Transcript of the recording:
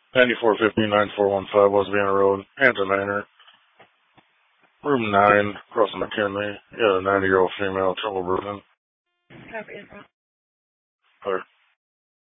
9450-9415 Wesleyan Road, Hampton Manor. Room 9, across from McKinley. Yeah, a 90-year-old female, trouble breathing. Copy, info. Or